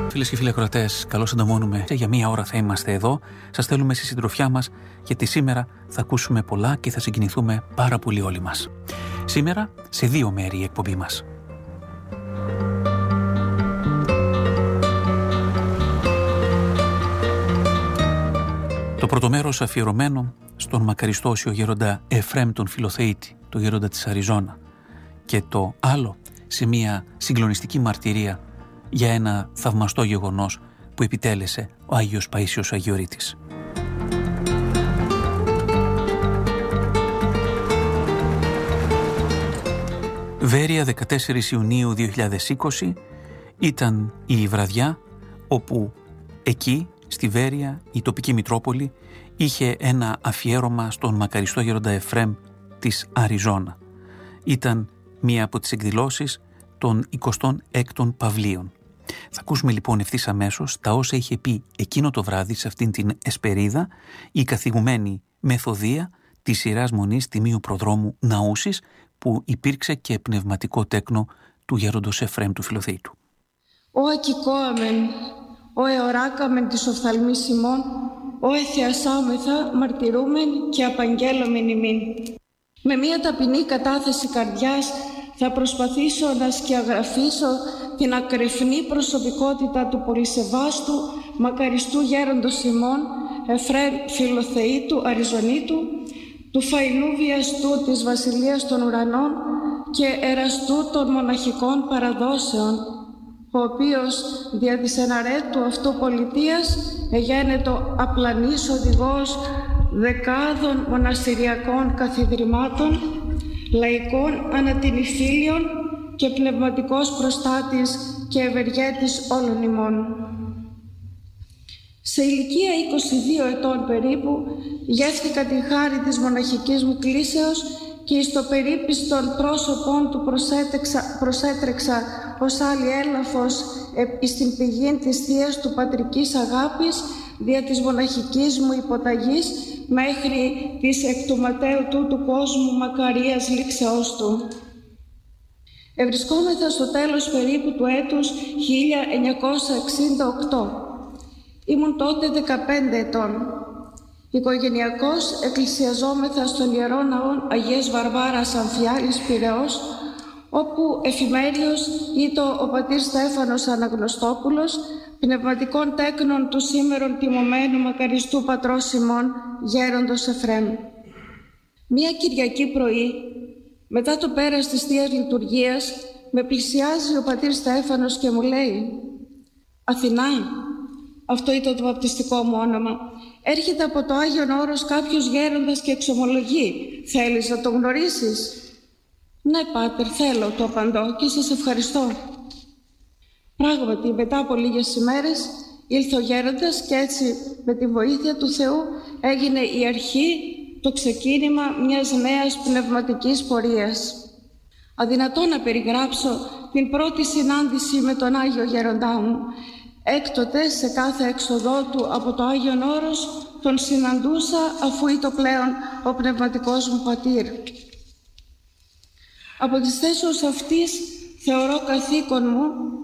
Φίλες και φίλοι ακροατές, καλώς ανταμώνουμε. Για μία ώρα θα είμαστε εδώ. Σας θέλουμε στη συντροφιά μας, γιατί σήμερα θα ακούσουμε πολλά και θα συγκινηθούμε πάρα πολύ όλοι μας. Σήμερα σε δύο μέρη η εκπομπή μας. Το πρώτο μέρος αφιερωμένο στον μακαριστό όσιο γέροντα Εφραίμ τον Φιλοθεήτη, το γέροντα της Αριζόνα, και το άλλο σε μια συγκλονιστική μαρτυρία για ένα θαυμαστό γεγονός που επιτέλεσε ο Άγιος Παΐσιος Αγιορείτης. Βέρεια, 14 Ιουνίου 2020, ήταν η βραδιά όπου εκεί στη Βέρεια η τοπική Μητρόπολη είχε ένα αφιέρωμα στον μακαριστό γέροντα Εφραίμ της Αριζόνα. Ήταν μία από τις εκδηλώσεις των 26ων Παυλίων. Θα ακούσουμε λοιπόν ευθύς αμέσως τα όσα είχε πει εκείνο το βράδυ σε αυτήν την εσπερίδα η καθηγουμένη Μεθοδία της Ιεράς Μονής Τιμίου Προδρόμου Ναούσης, που υπήρξε και πνευματικό τέκνο του γέροντος Εφραίμ του Φιλοθεήτου. «Ω ακικόαμεν, ω εωράκαμεν της οφθαλμής ημών, ω εθιασάμεθα μαρτυρούμεν και απαγγέλωμεν ημίν». Με μία ταπεινή κατάθεση καρδιάς θα προσπαθήσω να σκιαγραφίσω την ακρεφνή προσωπικότητα του πολυσεβάστου μακαριστού γέροντος ημών Εφραίμ Φιλοθεήτου Αριζονίτου, του φαϊνού βιαστού της Βασιλείας των Ουρανών και εραστού των μοναχικών παραδόσεων, ο οποίος δια της εναρέτου αυτού πολιτείας εγένετο απλανής οδηγός δεκάδων μοναστηριακών καθιδρυμάτων, λαϊκών ανατινηφίλιων και πνευματικός προστάτης και ευεργέτης όλων ημών. Σε ηλικία 22 ετών περίπου γεύθηκα τη χάρη της μοναχικής μου κλήσεως και εις το περίπιστον πρόσωπον του προσέτρεξα ως άλλη έλαφος εις την πηγήν της θείας του πατρικής αγάπης δια της μοναχικής μου υποταγής μέχρι της εκ του ματαίου του κόσμου μακαρίας λήξεώς του. Ευρισκόμεθα στο τέλος περίπου του έτους 1968. Ήμουν τότε 15 ετών. Οικογενειακώς εκκλησιαζόμεθα στον Ιερό Ναό Αγίας Βαρβάρας Αμφιάλης Πειραιώς, όπου εφημέριος ήτο ο πατήρ Στέφανος Αναγνωστόπουλος, πνευματικών τέκνων του σήμερον τιμωμένου μακαριστού πατρός ημών γέροντος Εφραίμ. Μία Κυριακή πρωί, μετά το πέρας της Θείας Λειτουργίας, με πλησιάζει ο πατήρ Στέφανος και μου λέει «Αθηνά, αυτό ήταν το βαπτιστικό μου όνομα, έρχεται από το Άγιον Όρος κάποιος γέροντας και εξομολογεί. Θέλεις να τον γνωρίσεις?» «Ναι, πάτερ, θέλω», του απαντώ, «και σας ευχαριστώ». Πράγματι, μετά από λίγες ημέρες ήλθε ο γέροντας και έτσι με τη βοήθεια του Θεού έγινε η αρχή, το ξεκίνημα μιας νέας πνευματικής πορείας. Αδυνατό να περιγράψω την πρώτη συνάντηση με τον Άγιο Γέροντά μου. Έκτοτε σε κάθε έξοδό του από το Άγιον Όρος τον συναντούσα αφού ήτο πλέον ο πνευματικός μου πατήρ. Από τις θέσεως αυτής θεωρώ καθήκον μου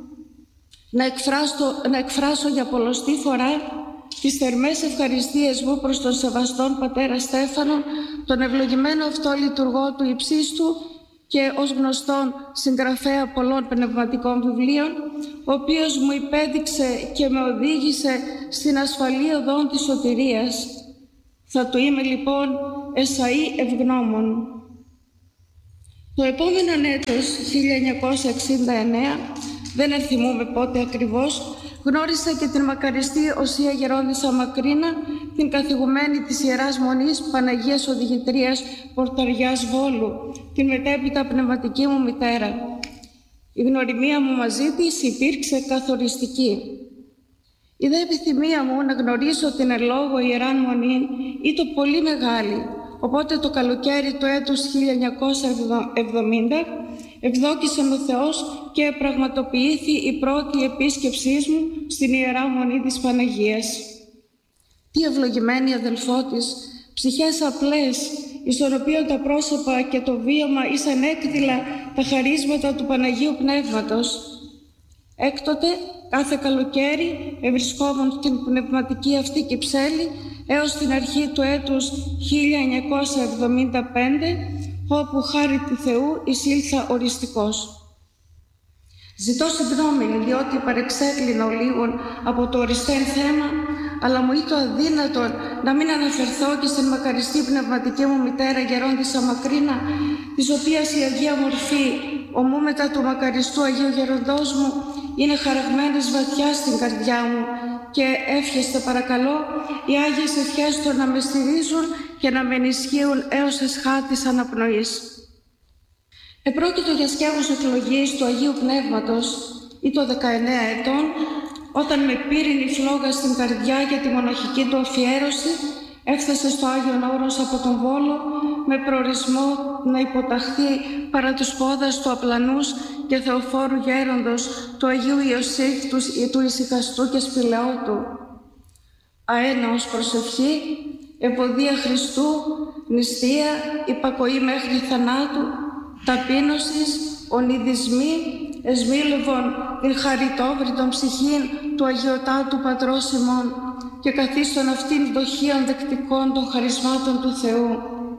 να εκφράσω για πολλοστή φορά τις θερμές ευχαριστίες μου προς τον σεβαστόν πατέρα Στέφανον, τον ευλογημένο αυτό λειτουργό του υψίστου και ως γνωστόν συγγραφέα πολλών πνευματικών βιβλίων, ο οποίος μου υπέδειξε και με οδήγησε στην ασφαλή οδόν της σωτηρίας. Θα του είμαι λοιπόν εσαΐ ευγνώμων. Το επόμενο έτος, 1969, δεν ενθυμούμε πότε ακριβώς, γνώρισα και την μακαριστή Οσία Γερόντισσα Μακρίνα, την καθηγουμένη της Ιεράς Μονής Παναγίας Οδηγητρίας Πορταριάς Βόλου, την μετέπειτα πνευματική μου μητέρα. Η γνωριμία μου μαζί της υπήρξε καθοριστική. Η δε επιθυμία μου να γνωρίσω την εν λόγω Ιεράν Μονή ήταν πολύ μεγάλη, οπότε το καλοκαίρι του έτους 1970 ευδόκησε ο Θεός και πραγματοποιήθη η πρώτη επίσκεψή μου στην Ιερά Μονή της Παναγίας. Τι ευλογημένη αδελφό της, ψυχές απλές, εις τον οποίο τα πρόσωπα και το βίωμα ήσαν έκδηλα τα χαρίσματα του Παναγίου Πνεύματος. Έκτοτε, κάθε καλοκαίρι ευρισκόμουν στην πνευματική αυτή Κυψέλη έως την αρχή του έτους 1975, όπου χάρη του Θεού εισήλθα οριστικός. Ζητώ συγγνώμη, διότι παρεξέκλεινα λίγον από το οριστέν θέμα, αλλά μου ήταν αδύνατο να μην αναφερθώ και στην μακαριστή πνευματική μου μητέρα Γερόντισσα Μακρίνα, της οποίας η Αγία Μορφή, ομού μετά του μακαριστού Αγίου Γεροντός μου, είναι χαραγμένες βαθιά στην καρδιά μου και εύχεστε παρακαλώ οι Άγιες ευχές του να με στηρίζουν και να με ενισχύουν έως εσχά της αναπνοής. Επρόκειτο για σκεύος εκλογής του Αγίου Πνεύματος ή το 19 ετών, όταν με πήρην η φλόγα στην καρδιά για τη μοναχική του αφιέρωση, έφτασε στο Άγιον Όρος από τον Βόλο με προορισμό να υποταχθεί παρά τους πόδας του Απλανούς και Θεοφόρου Γέροντος του Αγίου Ιωσήφ του Ησυχαστού και Σπηλαιότου. Αέναος προσευχή, εμποδία Χριστού, νηστεία, υπακοή μέχρι θανάτου, ταπείνωσης, ονειδισμοί, εσμήλευον την χαριτόβρητον ψυχήν του Αγιωτάτου Πατρός ημών και καθίστον αυτήν δοχείων δεκτικών των χαρισμάτων του Θεού.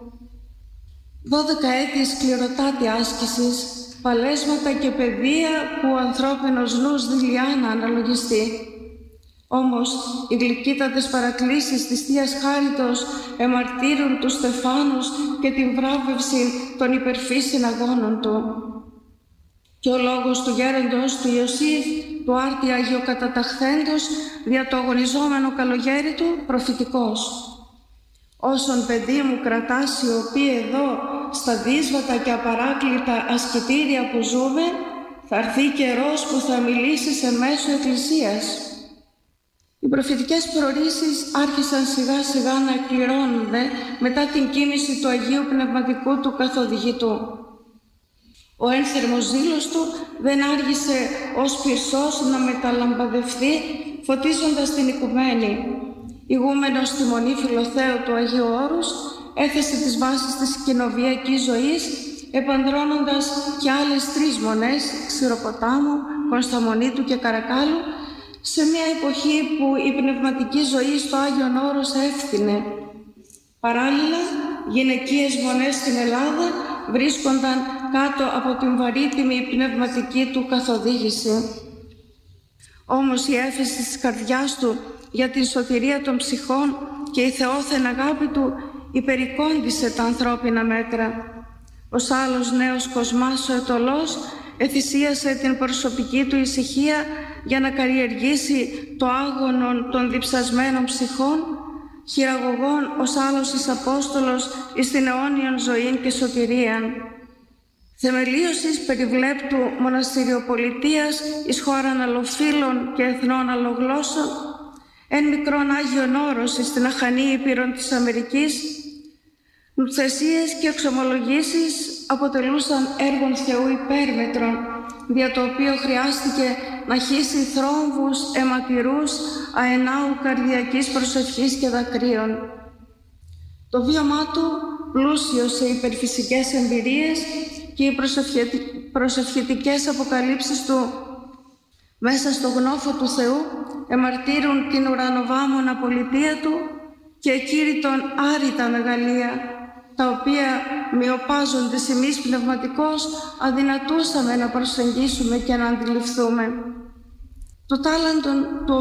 12 έτη σκληροτάτη άσκησης, παλέσματα και παιδεία που ο ανθρώπινος νους δειλιά να αναλογιστεί. Όμως οι γλυκύτατες παρακλήσεις της Θείας Χάριτος εμαρτύρουν τους στεφάνους και την βράβευση των υπερφύσιν αγώνων του. Και ο λόγος του γέροντος του Ιωσήφ, του άρτη Αγιοκαταταχθέντος, δια το αγωνιζόμενο καλογέρι του, προφητικός. Όσον παιδί μου κρατάς σιωπή εδώ, στα δύσβατα και απαράκλητα ασκητήρια που ζούμε, θα έρθει καιρός που θα μιλήσει σε μέσο εκκλησίας. Οι προφητικές προορίσεις άρχισαν σιγά σιγά να εκπληρώνονται μετά την κίνηση του Αγίου Πνευματικού του καθοδηγητού. Ο ένθερμος ζήλος του δεν άργησε ως πυρσός να μεταλαμπαδευτεί, φωτίζοντας την οικουμένη. Ηγούμενος στη Μονή Φιλοθέου του Αγίου Όρους, έθεσε τις βάσεις της κοινοβιακής ζωής, επανδρώνοντας και άλλες 3 μονές, Ξηροποτάμου, Κωνσταμονίτου και Καρακάλου, σε μια εποχή που η πνευματική ζωή στο Άγιον Όρος έφθινε. Παράλληλα, γυναικείες μονές στην Ελλάδα βρίσκονταν κάτω από την βαρύτιμη πνευματική του καθοδήγηση. Όμως η έφεση της καρδιάς του για την σωτηρία των ψυχών και η θεόθεν αγάπη του υπερικόντισε τα ανθρώπινα μέτρα. Ως άλλος νέος κοσμάς ο ετωλός εθυσίασε την προσωπική του ησυχία για να καλλιεργήσει το άγωνον των διψασμένων ψυχών, χειραγωγών ως άλλος εις Απόστολος εις την αιώνιον ζωήν και σωτηρίαν. Θεμελίωσης περιβλέπτου μοναστηριοπολιτείας εις χώραν αλλοφύλων και εθνών αλλογλώσσων, εν μικρόν Άγιον Όρος εις την αχανή Ήπειρον της Αμερικής, νουθεσίες και εξομολογήσεις αποτελούσαν έργων Θεού υπέρμετρων, δια το οποίο χρειάστηκε να χύσει θρόμβους αιματηρούς αενάου καρδιακής προσευχής και δακρύων. Το βίωμά του, πλούσιο σε υπερφυσικές εμπειρίες και οι προσευχητικές αποκαλύψεις του μέσα στο γνώφο του Θεού εμαρτύρουν την ουρανοβάμωνα πολιτεία του και εκήρυτον άρρητα μεγαλεία, τα οποία μειοπάζοντες εμείς πνευματικώς αδυνατούσαμε να προσεγγίσουμε και να αντιληφθούμε. Το τάλαντον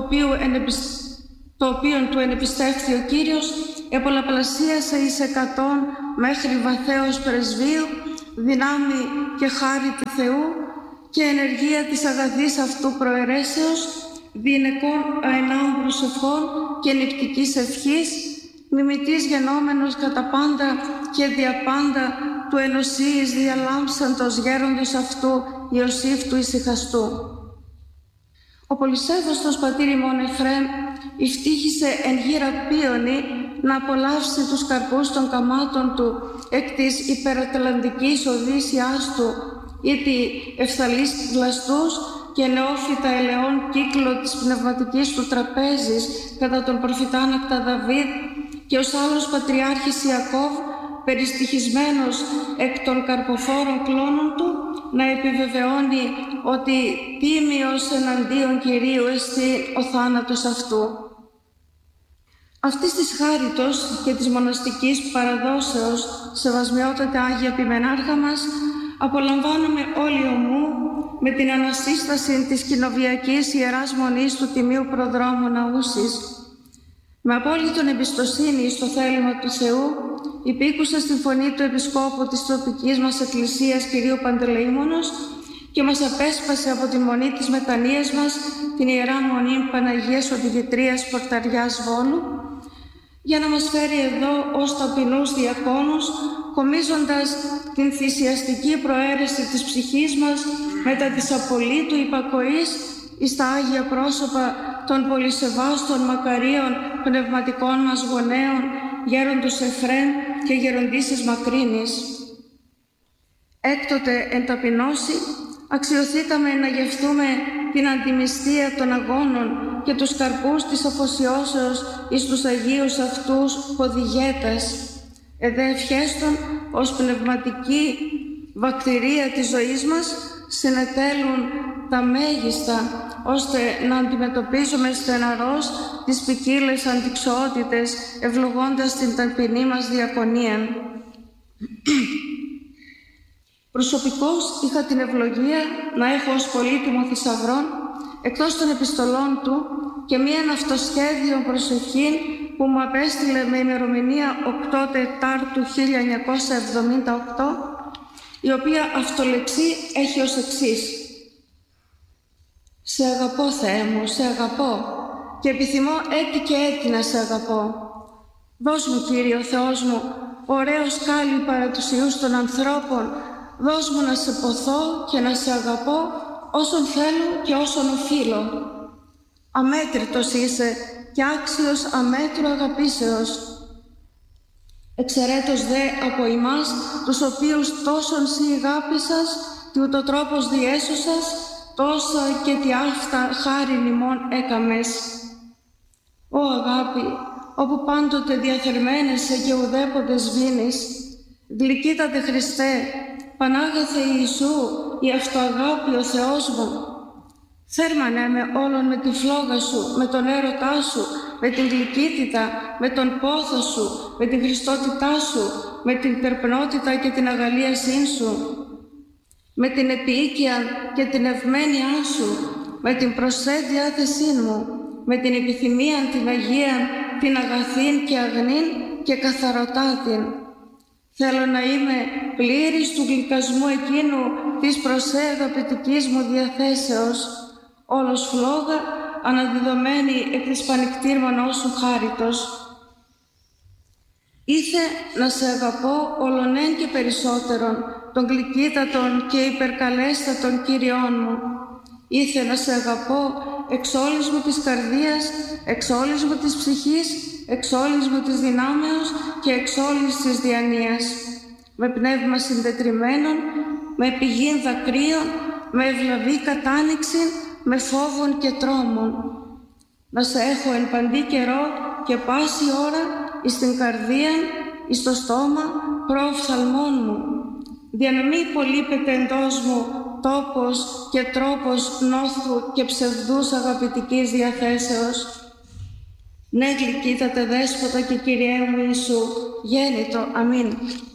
το οποίον του ενεπιστεύθη ο Κύριος επολαπλασίασε εις 100 μέχρι βαθέως πρεσβείου, δυνάμει και χάρη του Θεού και ενεργεία της αγαθής αυτού προαιρέσεως, διηνεκών αενάων προσευχών και νηπτικής ευχής, μιμητής γενόμενος κατά πάντα και διαπάντα του ενωσίης διαλάμψαντος γέροντος αυτού Ιωσήφ του Ησυχαστού. Ο πολυσέβαστος πατήρ ημών Εφραίμ ευτύχησε εν γύρα πίονη να απολαύσει τους καρπούς των καμάτων του εκ της υπερατλαντικής οδύσσιάς του ή τη ευθαλής βλαστούς και νεόφυτα ελαιών κύκλο της πνευματικής του τραπέζης κατά τον προφητάνακτα Δαβίδ και ως άλλος πατριάρχης Ιακώβ, περιστοιχισμένος εκ των καρποφόρων κλώνων του, να επιβεβαιώνει ότι τίμιος εναντίον Κυρίου εστί ο θάνατος αυτού. Αυτής της χάριτος και της μοναστικής παραδόσεως, σεβασμιότατε Άγια Επιμενάρχα μας, απολαμβάνουμε όλοι ομού με την ανασύσταση της κοινοβιακής Ιεράς Μονής του Τιμίου Προδρόμου Ναούσης. Με απόλυτον εμπιστοσύνη στο θέλημα του Θεού, υπήκουσα στην φωνή του Επισκόπου της τοπικής μας Εκκλησίας Κυρίου Παντελεήμονος και μας απέσπασε από τη μονή της μετανοίας μας, την Ιερά Μονή Παναγίας Οδηγητρίας Πορταριάς Βόλου, για να μας φέρει εδώ ως ταπεινούς διακόνους, κομίζοντας την θυσιαστική προαίρεση της ψυχής μας μετά της απολύτου υπακοής εις τα Άγια πρόσωπα των πολυσεβάστων μακαρίων πνευματικών μας γονέων, γέροντος Εφρέμ και γεροντίσης Μακρύνης. Έκτοτε εν ταπεινώσει, αξιωθήκαμε να γευτούμε την αντιμυστία των αγώνων και τους καρπούς της αφοσιώσεως εις τους Αγίους αυτούς ποδηγέτας, εδέ ευχέστον ως πνευματική βακτηρία της ζωής μας συνετέλουν τα μέγιστα, ώστε να αντιμετωπίζουμε στεναρός τις ποικίλες αντιξοότητες, ευλογώντας την ταπεινή μας διακονία. Προσωπικώς είχα την ευλογία να έχω ως πολύτιμο θησαυρό, εκτός των επιστολών του, και μία αυτοσχέδιο προσευχή που μου απέστειλε με ημερομηνία 8 Τετάρτου 1978, η οποία αυτολεξή έχει ως εξής: «Σε αγαπώ, Θεέ μου, σε αγαπώ και επιθυμώ έτη και έτη να σε αγαπώ. Δώσ' μου, Κύριε ο Θεός μου, ωραίο σκάλι παρά τους ιούς των ανθρώπων, δώσ' μου να σε ποθώ και να σε αγαπώ όσον θέλω και όσον οφείλω. Αμέτρητος είσαι και άξιος αμέτρου αγαπήσεως. Εξαιρέτως δε από ημάς, τους οποίους τόσον σοι αγάπησας, τι ούτω τρόπος διέσωσας, τόσα και τι αυτά χάριν ημών έκαμες. Ω αγάπη, όπου πάντοτε διαθερμένεσαι και ουδέποτε σβήνεις, γλυκύτατε Χριστέ, Πανάγαθε Ιησού, η αυτοαγάπη ο Θεός μου. Θέρμανέ με όλον με τη φλόγα σου, με τον έρωτά σου, με την γλυκύτητα, με τον πόθο σου, με την χριστότητά σου, με την τερπνότητα και την αγαλίασή σου, με την επίοικια και την ευμένειά σου, με την προσέ διάθεσή μου, με την επιθυμία την Αγία, την αγαθήν και αγνήν και καθαρωτάτην. Θέλω να είμαι πλήρης του γλυκασμού εκείνου της προσέ αγαπητικής μου διαθέσεως, όλος φλόγα αναδιδομένη εκ της πανικτήρμονός σου χάριτος. Ήθε να σε αγαπώ όλον και περισσότερον, των γλυκύτατων και υπερκαλέστατων Κύριών μου. Ήθε να σε αγαπώ εξ όλης μου της καρδίας, εξ όλης μου της ψυχής, εξ όλης μου της δυνάμεως και εξ όλης της διανοίας, με πνεύμα συντετριμμένων, με πηγήν δακρύων, με ευλαβή κατάνοιξη, με φόβων και τρόμων. Να σε έχω εν παντή καιρό και πάση ώρα εις την καρδία, εις το στόμα, προοφθαλμών μου. Για να μην υπολείπεται εντός μου τόπος και τρόπος νόθου και ψευδούς αγαπητικής διαθέσεως. Ναι, γλυκύτατε Δέσποτα και Κυριέ μου Ιησού, γέννητο, αμήν.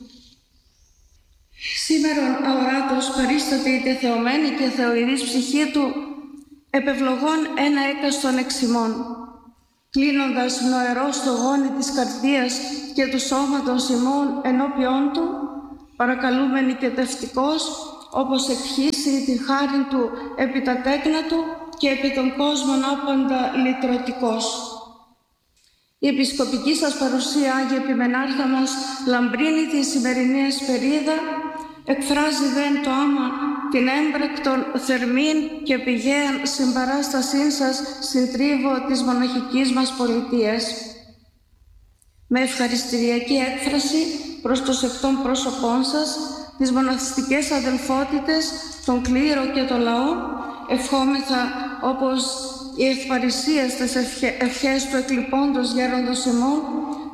Σήμερον αοράτος παρίσταται η τεθεωμένη και θεοειδής ψυχή του, επευλογών ένα έκαστον εξημών, κλείνοντας νοερό στο γόνι της καρδίας και του σώματος ημών ενώπιόν του, παρακαλούμεν οικετευτικός, όπως εκχύσει τη χάρη του επί τα τέκνα του και επί των κόσμων άπαντα λυτρωτικός. Η επισκοπική σας παρουσία, Άγιε Επιμενάρχα μας, λαμπρύνει τη σημερινή εσπερίδα, εκφράζει δεν το άμα την έμπρακτον θερμήν και πηγαίαν συμπαράστασήν σας στην τρίβο της μοναχικής μας πολιτείας. Με ευχαριστηριακή έκφραση προς το σεπτόν πρόσωπόν σας, τις μοναστικές αδελφότητες, τον κλήρο και το λαό, ευχόμεθα όπως οι ευπαρισίαστες ευχές του εκλειπώντος γέροντος ημών,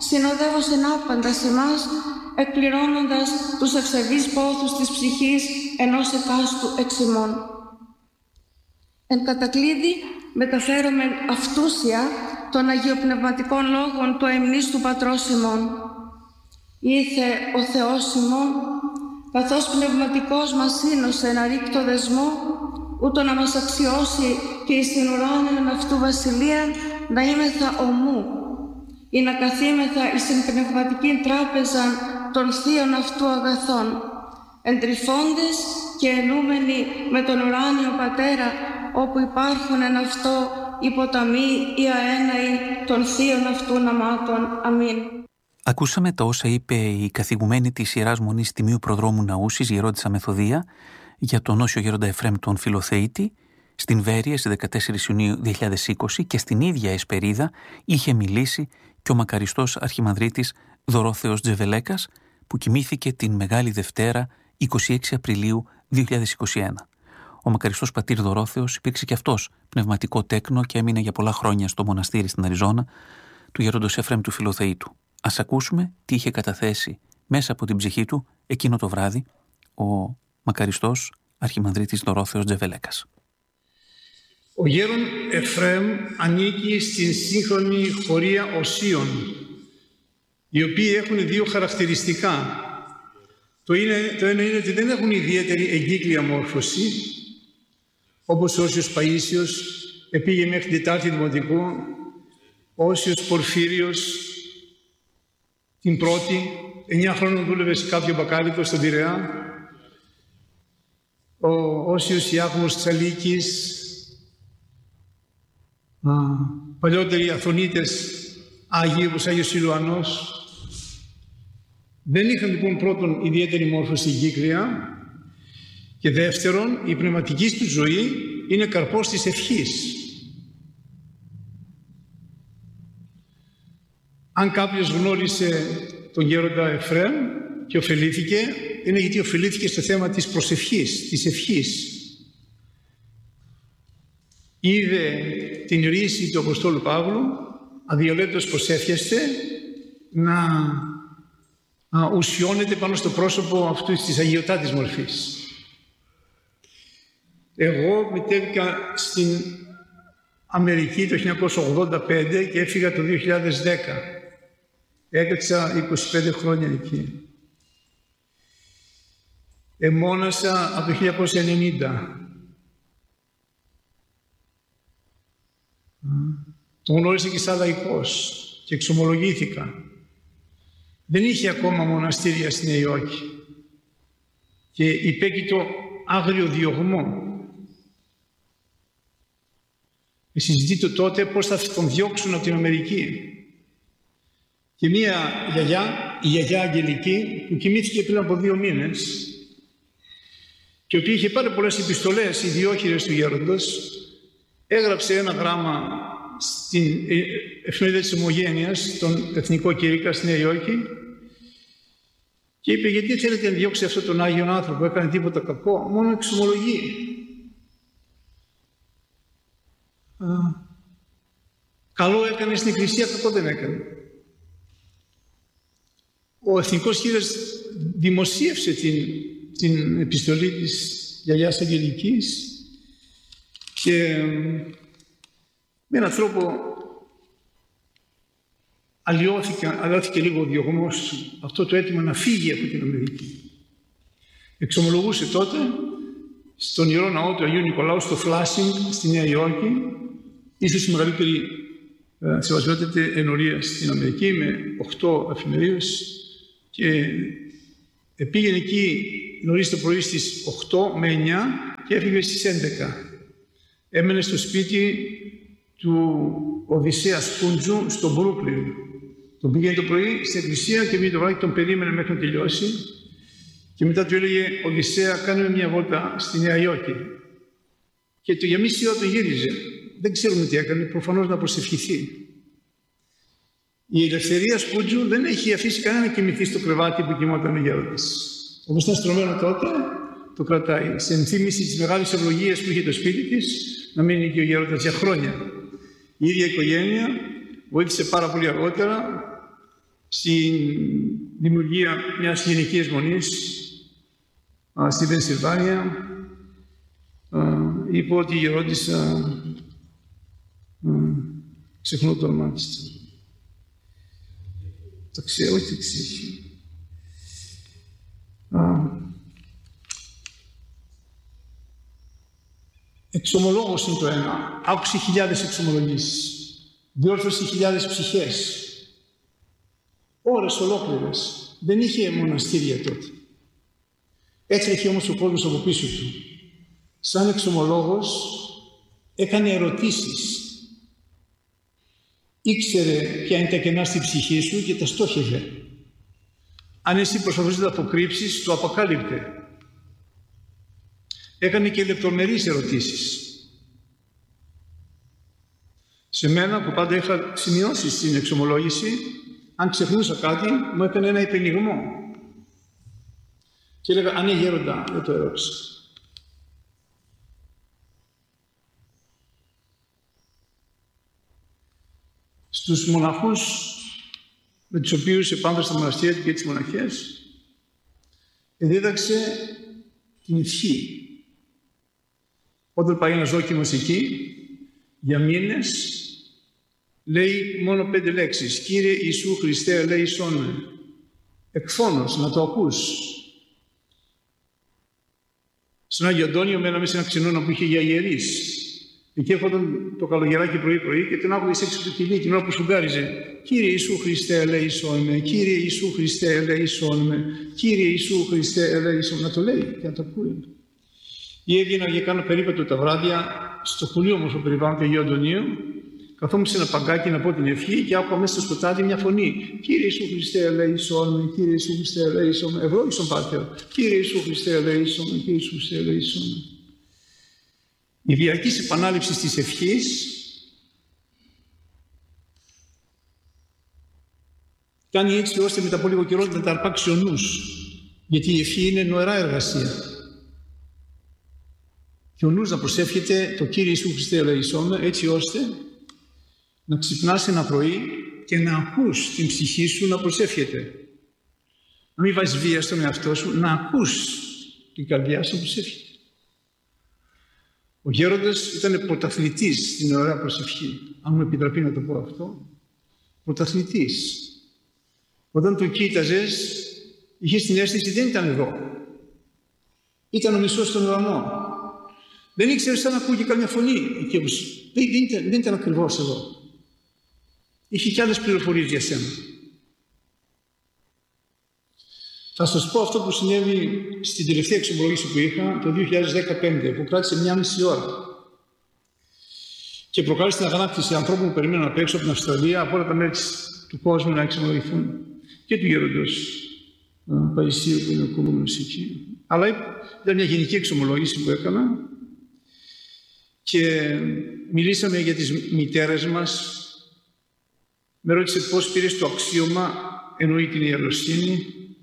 συνοδεύωσιν άπαντας ημάς, εκπληρώνοντας τους ευσεβείς πόθους της ψυχής ενός εκάστου εξημών. Εν κατακλείδη μεταφέρομαι αυτούσια των αγιοπνευματικών λόγων του αημνής του Πατρός ημών. Ήθε ο Θεός ημών, καθώς πνευματικός μας σύνωσε ένα ρίκτο δεσμό, ούτω να μας αξιώσει και εις την ουράνιον αυτού βασιλείαν να είμεθα ομού, ή να καθήμεθα εις την πνευματική τράπεζα των θείων αυτού αγαθών, εντρυφώντες και ενούμενοι με τον ουράνιο Πατέρα, όπου υπάρχουν εν αυτό οι ποταμοί ή αέναοι των θείων αυτού ναμάτων. Αμήν. Ακούσαμε τα όσα είπε η καθηγουμένη της Ιεράς Μονής Τιμίου Προδρόμου Ναούσης, Γερόντισσα Μεθοδία, για τον Όσιο Γέροντα Εφραίμ τον Φιλοθεήτη, στην Βέρεια στις 14 Ιουνίου 2020, και στην ίδια εσπερίδα είχε μιλήσει και ο μακαριστός αρχιμανδρίτης Δωρόθεος Τζεβελέκας, που κοιμήθηκε την Μεγάλη Δευτέρα 26 Απριλίου 2021. Ο μακαριστός πατήρ Δωρόθεος υπήρξε και αυτός πνευματικό τέκνο και έμεινε για πολλά χρόνια στο μοναστήρι στην Αριζόνα του Γέροντος Εφραίμ του Φιλοθεήτου. Ας ακούσουμε τι είχε καταθέσει μέσα από την ψυχή του εκείνο το βράδυ ο μακαριστός αρχιμανδρίτης Δωρόθεος Τζεβελέκας. Ο γέρον Εφραίμ ανήκει στην σύγχρονη χωρία οσίων, οι οποίοι έχουν δύο χαρακτηριστικά. Το ένα είναι ότι δεν έχουν ιδιαίτερη εγκύκλια μόρφωση, όπως ο Όσιος Παΐσιος επήγε μέχρι την Τετάρτη Δημοτικού, ο Όσιος Πορφύριος την πρώτη, 9 χρόνων δούλευε σε κάποιο μπακάλικο στον Πειραιά, ο Όσιος Ιάκωβος Τσαλίκης, παλιότεροι Αθωνίτες Άγιοι όπως Άγιος Σιλουανός. Δεν είχαν λοιπόν πρώτον ιδιαίτερη μόρφωση εγκύκλια, και δεύτερον η πνευματική του ζωή είναι καρπός της ευχής. Αν κάποιος γνώρισε τον γέροντα Εφραίμ και ωφελήθηκε, είναι γιατί ωφελήθηκε στο θέμα της προσευχής, της ευχής. Είδε την ρίση του Αποστόλου Παύλου, αδιολέπτως προσεύχεστε, να ουσιώνεται πάνω στο πρόσωπο αυτού της αγιωτάτης μορφής. Εγώ μετέβηκα στην Αμερική το 1985 και έφυγα το 2010. Έκατσα 25 χρόνια εκεί. Εμόνασα από το 1990. Τον γνώρισα και σαν λαϊκός και εξομολογήθηκα. Δεν είχε ακόμα μοναστήρια στην Νέα Υόρκη και υπέκειτο άγριο διωγμό. Συζητείται τότε πώς θα τον διώξουν από την Αμερική. Και μία γιαγιά, η γιαγιά Αγγελική, που κοιμήθηκε πριν από 2 μήνες και η οποία είχε πάρει πολλές επιστολές ιδιόχειρες του γέροντος, έγραψε ένα γράμμα στην Εφημερίδα της Ομογένειας, τον Εθνικό Κήρυκα στη Νέα Υόρκη, και είπε: γιατί θέλετε να διώξετε αυτόν τον Άγιον άνθρωπο, έκανε τίποτα κακό, μόνο εξομολογεί. Καλό έκανε στην Εκκλησία, κακό δεν έκανε. Ο Εθνικός Κήρυκας δημοσίευσε την επιστολή της γιαγιάς Αγγελικής και με έναν τρόπο αλλοιώθηκε λίγο ο διωγμός, αυτό το αίτημα να φύγει από την Αμερική. Εξομολογούσε τότε στον Ιερό Ναό του Αγίου Νικολάου στο Φλάσινγκ στη Νέα Υόρκη, ίσως η μεγαλύτερη σεβασμιότητα ενορία στην Αμερική, με 8 εφημερίδες, και πήγαινε εκεί νωρίς το πρωί στις 8 με 9 και έφυγε στις 11. Έμενε στο σπίτι του Οδυσσέα Σπούντζου στο Μπρούκλιν. Τον πήγαινε το πρωί στην εκκλησία και πήγε το βράδυ, τον περίμενε μέχρι να τελειώσει, και μετά του έλεγε: Οδυσσέα, κάνουμε μια βόλτα στη Νέα Υόρκη. Και για μισή ώρα τον γύριζε. Δεν ξέρουμε τι έκανε, προφανώς να προσευχηθεί. Η Ελευθερία Σπούντζου δεν έχει αφήσει κανένα να κοιμηθεί στο κρεβάτι που κοιμόταν ο γέροντας. Όπως ήταν στρωμένο τότε, το κρατάει. Σε ενθύμηση της μεγάλης ευλογίας που είχε το σπίτι της, να μείνει εκεί ο γέροντας για χρόνια. Η ίδια οικογένεια βοήθησε πάρα πολύ αργότερα στην δημιουργία μιας γενικής μονής στην Πενσιλβάνια, είπε ότι ρώτησα, ξεχνώ το όνομά της. Τα ξέρω, όχι τα ξέρω. Εξομολόγος είναι το ένα. Άκουσε χιλιάδες εξομολογήσεις. Διόρθωσε χιλιάδες ψυχές. Ώρες ολόκληρες. Δεν είχε μοναστήρια τότε. Έτρεχε όμως ο κόσμος από πίσω του. Σαν εξομολόγος έκανε ερωτήσεις. Ήξερε ποια είναι τα κενά στη ψυχή σου και τα στόχευε. Αν εσύ προσπαθούσες να τα αποκρύψεις, το αποκάλυπτε. Έκανε και λεπτομερείς ερωτήσεις. Σε μένα που πάντα είχα σημειώσει στην εξομολόγηση, αν ξεχνούσα κάτι, μου έκανε ένα υπενιγμό. Και έλεγα, αν είναι γέροντα, δεν το ερώτησα. Στους μοναχούς με τους οποίους επάνδρε στα μοναστήρια και τις μοναχές, δίδαξε την ευχή. Όταν πάει ένας δόκιμος εκεί, για μήνες, λέει μόνο 5 λέξεις. Κύριε Ιησού Χριστέ, ελέησόν με. Εκφώνως, να το ακούς. Στον Άγιο Αντώνιο μέναμε σε ένα ξενώνα που είχε για ιερείς. Εκεί έρχονταν το καλογεράκι πρωί-πρωί και τον άκουγες έξω από το κηλί την ώρα που σουγκάριζε. Κύριε Ιησού Χριστέ, ελέησόν με. Κύριε Ιησού Χριστέ, ελέησόν με. Κύριε Ιησού Χριστέ, ελέησόν με. Να το λέει και να το ακούει. Ή έβγαινα και κάνα περίπατο τα βράδια στο πολύ όμορφο περιβάλλον του Αγίου Αντωνίου. Καθόμουν σε ένα παγκάκι να πω την ευχή και άκουγα μέσα στο σκοτάδι μια φωνή. Κύριε Ιησού Χριστέ, ελέησόν με. Κύριε Ιησού Χριστέ, ελέησόν με. Ευλόγησον Πάτερ. Κύριε Ιησού Χριστέ, ελέησόν με. Κύριε Ιησού Χριστέ, ελέησόν με. Η διαρκής επανάληψη της ευχής κάνει έτσι ώστε μετά από λίγο καιρό να τα αρπάξει ο νους. Γιατί η ευχή είναι νοερά εργασία. Και ο νους να προσεύχεται το Κύριε Ιησού Χριστέ ελεησόν με, έτσι ώστε να ξυπνάς ένα πρωί και να ακούς την ψυχή σου να προσεύχεται. Να μην βάζεις βία στον εαυτό σου, να ακούς την καρδιά σου να προσεύχεται. Ο γέροντας ήταν πρωταθλητής στην ωραία προσευχή. Αν μου επιτραπεί να το πω αυτό. Πρωταθλητής. Όταν τον κοίταζες, είχες την αίσθηση δεν ήταν εδώ. Ήταν ο μισός στον ουρανό. Δεν ήξερες αν ακούγε καμιά φωνή. Δεν ήταν ακριβώς εδώ. Είχε και άλλες πληροφορίες για σένα. Θα σας πω αυτό που συνέβη στην τελευταία εξομολόγηση που είχα το 2015, που κράτησε 1,5 ώρα. Και προκάλεσε την αγανάκτηση ανθρώπων που περιμένουν απ' έξω από την Αυστραλία, από όλα τα μέρη του κόσμου να εξομολογηθούν. Και του γέροντος Παϊσίου που είναι ο κομμούνος εκεί. Αλλά ήταν μια γενική εξομολόγηση που έκανα και μιλήσαμε για τις μητέρες μας. Με ρώτησε πώς πήρες το αξίωμα, εννοεί την ιεροσύνη.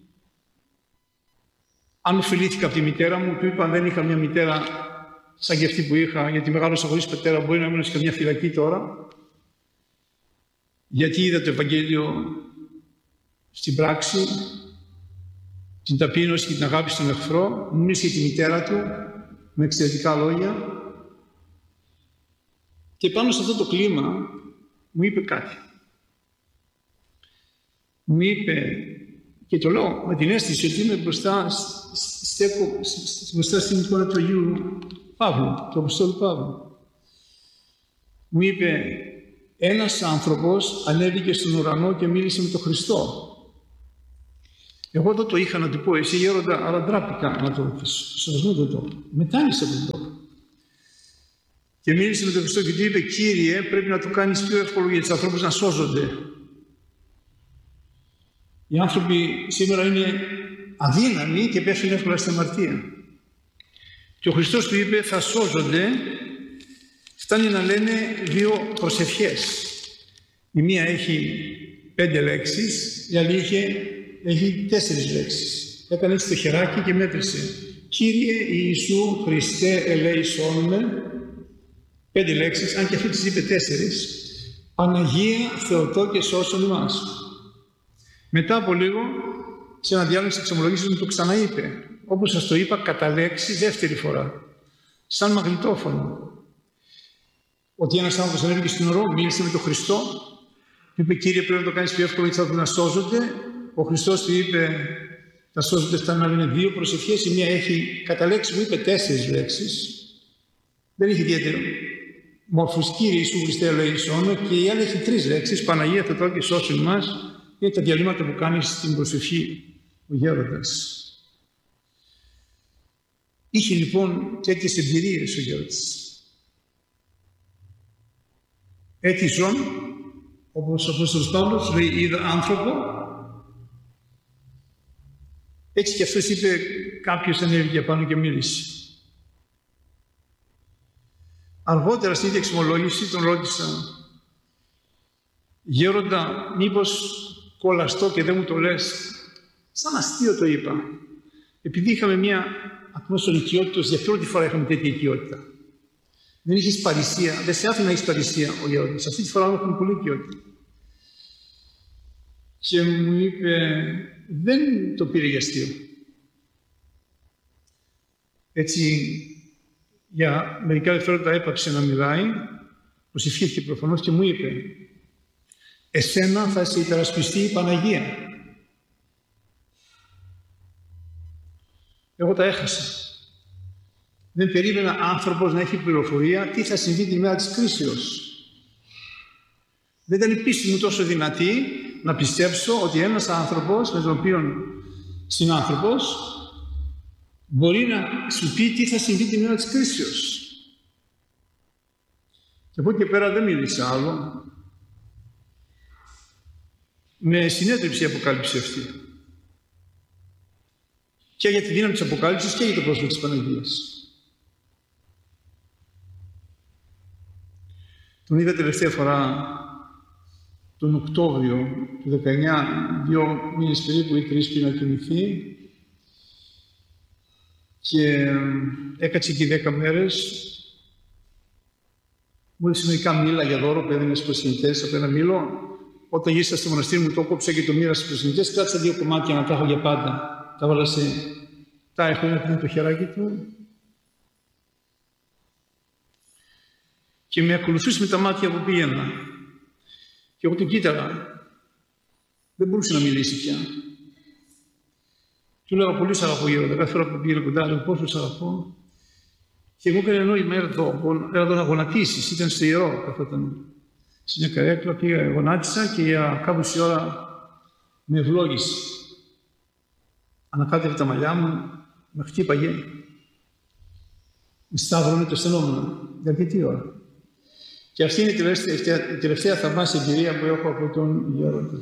Αν ωφελήθηκα από τη μητέρα μου, του είπα αν δεν είχα μια μητέρα σαν και αυτή που είχα, γιατί μεγάλωσα χωρίς πατέρα, μπορεί να ήμουν σε καμιά φυλακή τώρα. Γιατί είδα το Ευαγγέλιο στην πράξη, την ταπείνωση και την αγάπη στον εχθρό, μου μίλησε τη μητέρα του με εξαιρετικά λόγια. Και πάνω σε αυτό το κλίμα μου είπε κάτι. Μου είπε, και το λέω με την αίσθηση ότι είμαι μπροστά στην εικόνα του Αγίου Παύλου, του Αποστόλου Παύλου. Μου είπε, ένας άνθρωπος ανέβηκε στον ουρανό και μίλησε με τον Χριστό. Εγώ εδώ το είχα να του πω, εσύ γέροντα, αλλά ντράπηκα να το ρωτήσω. Σεβασμό δεν το. Μετάνισε από το. Και μίλησε με τον Χριστό και του είπε, Κύριε, πρέπει να το κάνεις πιο εύκολο για τους ανθρώπους να σώζονται. Οι άνθρωποι σήμερα είναι αδύναμοι και πέφτουν εύκολα στην αμαρτία. Και ο Χριστός του είπε, θα σώζονται, φτάνει να λένε 2 προσευχές. Η μία έχει 5 λέξεις, η άλλη έχει 4 λέξεις. Έκανε έτσι το χεράκι και μέτρησε. Κύριε Ιησού Χριστέ ελέησόν με, 5 λέξεις, αν και αυτή τις είπε 4. Παναγία Θεοτό και σώσον ημάς. Μετά από λίγο, σε ένα διάλογο της εξομολογήσεως μου το ξαναείπε. όπως σας το είπα, κατά λέξη δεύτερη φορά, σαν μαγνητόφωνο. Ότι ένας άνθρωπος ανέβηκε στην ορό, μίλησε με τον Χριστό, του είπε: Κύριε, πρέπει να το κάνεις πιο εύκολο, γιατί θα να σώζονται. Ο Χριστός του είπε: τα σώζονται αυτά, να είναι 2 προσευχές. Η μία έχει, κατά λέξη μου είπε 4 λέξεις. Δεν έχει ιδιαίτερο μόρφους. Κύριε Ιησού Χριστέ ελεησόν. Και η άλλη έχει 3 λέξεις. Παναγία Θεοτόκη και σώσον μας. Είναι τα διαλύματα που κάνει στην προσευχή ο γέροντας. Είχε λοιπόν τέτοιες εμπειρίες ο γέροντας. Έτυχον, όπως ο Απόστολος Παύλος λέει, είδα άνθρωπο. Έτσι και αυτός είπε, κάποιος ανέβηκε πάνω και μίλησε. Αργότερα στην ίδια εξομολόγηση τον ρώτησα: Γέροντα, μήπως κολλαστώ και δεν μου το λες? Σαν αστείο το είπα. Επειδή είχαμε μια ατμόσφαιρα οικειότητας, για πρώτη φορά είχαμε τέτοια οικειότητα. Δεν είχες παρησία, δεν σε άφηνε να έχεις παρησία ο γέροντας. Αυτή τη φορά έχουμε πολύ οικειότητα. Και μου είπε, δεν το πήρε για αστείο. Έτσι, για μερικά δευτερόλεπτα έπαψε να μιλάει, προσευχήθηκε προφανώς και μου είπε: εσένα θα σε υπερασπιστεί η Παναγία. Εγώ τα έχασα. Δεν περίμενα άνθρωπος να έχει πληροφορία τι θα συμβεί την ημέρα της κρίσεως. Δεν ήταν η πίστη μου τόσο δυνατή να πιστέψω ότι ένας άνθρωπος, με τον οποίο συνάνθρωπος, μπορεί να σου πει τι θα συμβεί την ημέρα της κρίσεως. Και από εκεί και πέρα δεν μίλησα άλλο. Με συνέτριψε η αποκάλυψη αυτή. Και για τη δύναμη της αποκάλυψης και για το πρόσωπο της Παναγίας. Τον είδα τελευταία φορά τον Οκτώβριο του 19, 2 μήνες περίπου ή 3 πριν να κοιμηθεί, και έκατσε εκεί 10 μέρες. Μου έδωσε μερικά μήλα για δώρο που έδινε στους προσυνητές από ένα μήλο. Όταν γύρισα στο μοναστήρι μου, το κόψα και το μοίρασα στους προσυνητές. Κράτησα 2 κομμάτια να τα έχω για πάντα. Τα βάλα σε. Τα έχω, ένα που το χεράκι του. Και με ακολουθούσε με τα μάτια που πήγαινα. Και εγώ τον κοίταγα. Δεν μπορούσε να μιλήσει πια. Του λέγα: πολύ σ' αγαπώ, γέροντα. Κάθε φορά που πήγαινε κοντά, λέω: πόσο σ' αγαπώ. Και μου έκανε νόημα, έρθω να γονατίσεις. Ήταν στο ιερό, καθόταν σε μια καρέκλα, πήγα, γονάτισα και για κάμποση ώρα με ευλόγησε. Ανακάτευε τα μαλλιά μου, με χτύπαγε. Με σταύρωνε το στενόμουν. Για αρκετή ώρα. Και αυτή είναι η τελευταία θαυμάσια εμπειρία που έχω από τον γέροντα.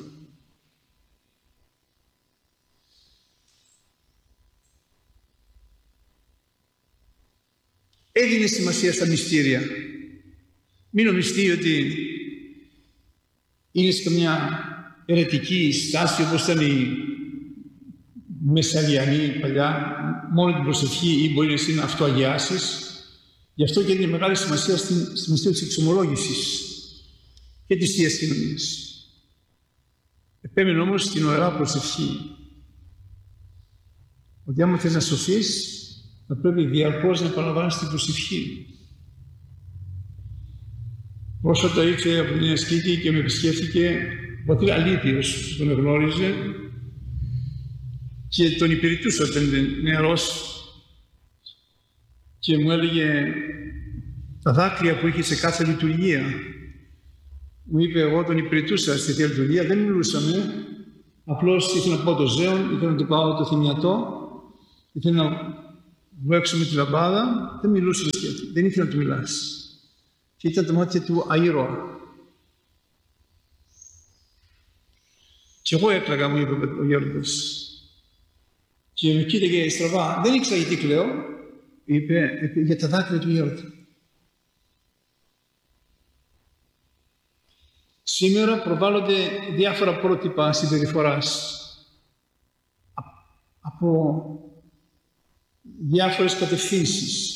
Έδινε σημασία στα μυστήρια. Μην νομιστεί ότι είναι σε καμιά αιρετική στάση όπως ήταν η Μεσσαλιανή παλιά, μόνο την προσευχή, ή μπορεί να εσύ να αυτοαγιάσεις. Γι' αυτό και έδινε μεγάλη σημασία στη μυστήρια της εξομολόγησης και της Θείας Κοινωνίας. Επέμενε όμως στην ωραία προσευχή. Ότι άμα θες να σωθείς, θα πρέπει διαρκώς να επαναλαμβάνεις την προσευχή. Πρόσφατα ήρθε από την Ασκήτη και με επισκέφθηκε ο πατήρ Αλίπιος, τον εγνώριζε και τον υπηρετούσα όταν ήταν νεαρός, και μου έλεγε τα δάκρυα που είχε σε κάθε λειτουργία. Μου είπε, εγώ τον υπηρετούσα στη Θεία Λειτουργία, δεν μιλούσαμε, απλώς ήθελα να πάω το ζέον, ήθελα να του πάω το θυμιατό, ήθελα να βγω με τη λαμπάδα, δεν μιλούσε, δεν ήθελα να του μιλάς. Και ήταν τα μάτια του αήρωα. Και εγώ έκλαιγα, μου είπε ο γέροντας. Και με κοίταγε στραβά. Δεν ήξερα γιατί κλαίω. Είπε, για τα δάκρυα του γέροντα. Σήμερα προβάλλονται διάφορα πρότυπα συμπεριφοράς από διάφορες κατευθύνσεις.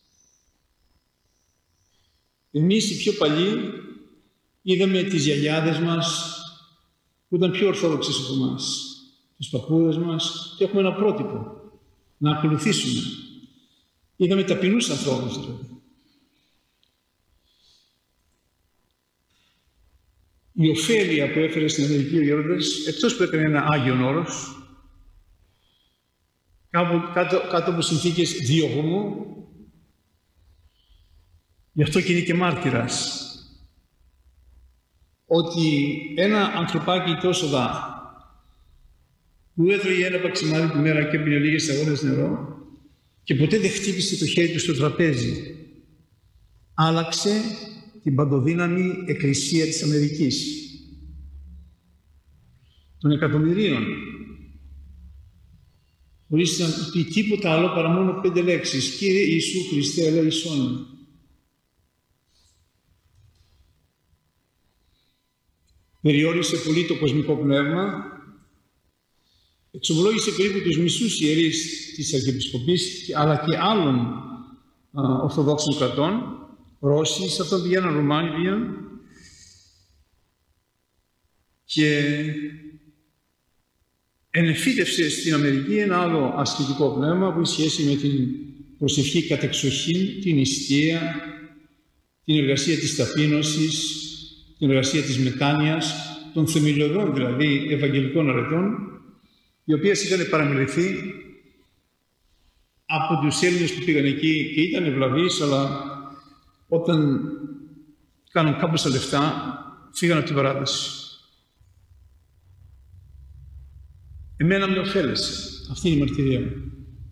Εμείς οι πιο παλιοί είδαμε τις γιαγιάδες μας που ήταν πιο ορθόδοξες από εμάς, τους παππούδες μας, και έχουμε ένα πρότυπο. να ακολουθήσουμε. Είδαμε ταπεινούς ανθρώπους δηλαδή. Η ωφέλεια που έφερε στην Αμερική ο Γέροντας, εκτός που έκανε ένα Άγιον Όρος, κάτω από συνθήκες διωγμού, γι' αυτό και είναι και μάρτυρας, ότι ένα ανθρωπάκι τόσο που έτρωγε ένα παξιμάδι τη μέρα και έπινε λίγες σταγόνες νερό και ποτέ δεν χτύπησε το χέρι του στο τραπέζι, άλλαξε την παντοδύναμη εκκλησία της Αμερικής, των εκατομμυρίων, χωρίς να πει τίποτα άλλο παρά μόνο 5 λέξεις: Κύριε Ιησού Χριστέ, ελέησόν. Περιόρισε πολύ το κοσμικό πνεύμα, εξομολόγησε περίπου τους μισούς ιερείς της Αρχιεπισκοπής, αλλά και άλλων Ορθοδόξων κρατών. Ρώσοι, σε αυτό πηγαίναν, Ρουμάνοι πήγαιναν, και ενεφύτευσε στην Αμερική ένα άλλο ασκητικό πνεύμα που έχει σχέση με την προσευχή κατεξοχήν, την νηστεία, την εργασία της ταπείνωσης, την εργασία της μετάνοιας, των θεμελιωδών δηλαδή ευαγγελικών αρετών, οι οποίες είχαν παραμεληθεί από τους Έλληνες που πήγαν εκεί και ήταν ευλαβείς, αλλά όταν κάνουν κάμποσα λεφτά φύγαν από την παράδοση. Εμένα με ωφέλεσε. Αυτή είναι η μαρτυρία μου.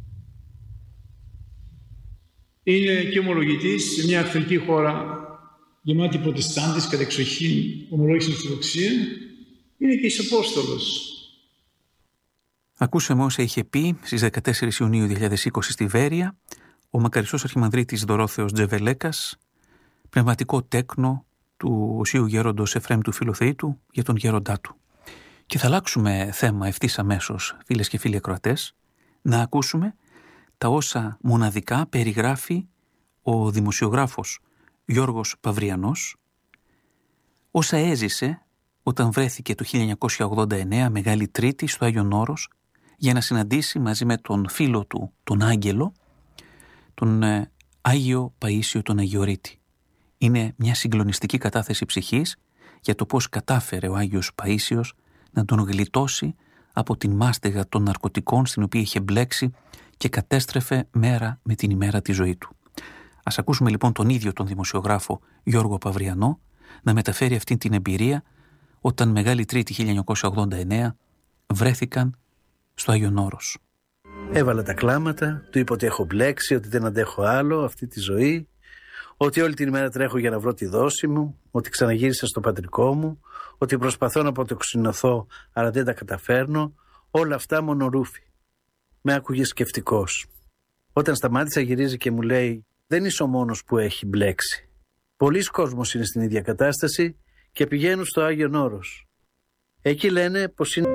Είναι και ομολογητής σε μια εχθρική χώρα γεμάτη προτεστάντες, κατεξοχήν ομολόγησε Ορθοδοξία. Είναι και Απόστολος. Ακούσαμε όσα είχε πει στις 14 Ιουνίου 2020 στη Βέρεια ο μακαριστός Αρχιμανδρίτης Δωρόθεος Τζεβελέκας, πνευματικό τέκνο του Οσίου Γέροντος Εφραίμ του Φιλοθεήτου για τον γέροντά του. Και θα αλλάξουμε θέμα ευθύς αμέσως, φίλες και φίλοι ακροατές, να ακούσουμε τα όσα μοναδικά περιγράφει ο δημοσιογράφος Γιώργος Παυριανός, όσα έζησε όταν βρέθηκε το 1989 Μεγάλη Τρίτη στο Άγιον Όρος για να συναντήσει μαζί με τον φίλο του, τον Άγγελο, τον Άγιο Παΐσιο τον Αγιορείτη. Είναι μια συγκλονιστική κατάθεση ψυχής για το πώς κατάφερε ο Άγιος Παΐσιος να τον γλιτώσει από την μάστεγα των ναρκωτικών στην οποία είχε μπλέξει και κατέστρεφε μέρα με την ημέρα τη ζωή του. Ας ακούσουμε λοιπόν τον ίδιο τον δημοσιογράφο Γιώργο Παυριανό να μεταφέρει αυτή την εμπειρία όταν Μεγάλη Τρίτη 1989 βρέθηκαν στο Άγιον Όρος. Έβαλα τα κλάματα, του είπα ότι έχω μπλέξει, ότι δεν αντέχω άλλο αυτή τη ζωή, ότι όλη την ημέρα τρέχω για να βρω τη δόση μου, ότι ξαναγύρισα στο πατρικό μου, ότι προσπαθώ να αποτοξινωθώ αλλά δεν τα καταφέρνω, όλα αυτά μονορούφι. Με άκουγε σκεφτικός. Όταν σταμάτησα γυρίζει και μου λέει: δεν είσαι ο μόνος που έχει μπλέξει. Πολλοί κόσμος είναι στην ίδια κατάσταση και πηγαίνουν στο Άγιον Όρος. Εκεί λένε πως είναι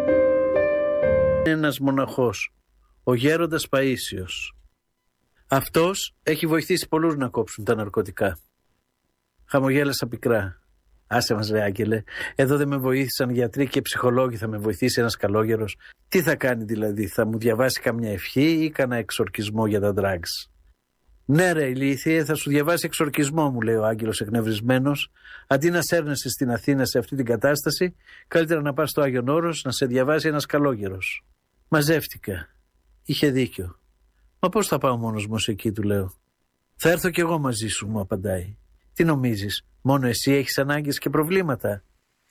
ένας μοναχός, ο Γέροντας Παΐσιος. Αυτός έχει βοηθήσει πολλούς να κόψουν τα ναρκωτικά. Χαμογέλασα πικρά. Άσε μας ρε Άγγελε, εδώ δεν με βοήθησαν γιατροί και ψυχολόγοι, θα με βοηθήσει ένας καλόγερος. Τι θα κάνει δηλαδή, θα μου διαβάσει καμιά ευχή ή κανένα εξορκισμό για τα drugs? Ναι ρε ηλίθιε, θα σου διαβάσει εξορκισμό, μου λέει ο Άγγελος εκνευρισμένος. Αντί να σέρνεσαι στην Αθήνα σε αυτή την κατάσταση, καλύτερα να πας στο Άγιον Όρος να σε διαβάσει ένας καλόγερος. Μαζεύτηκα. Είχε δίκιο. Μα πώς θα πάω μόνος μου εκεί, του λέω. Θα έρθω κι εγώ μαζί σου, μου απαντάει. Τι νομίζεις, μόνο εσύ έχεις ανάγκες και προβλήματα?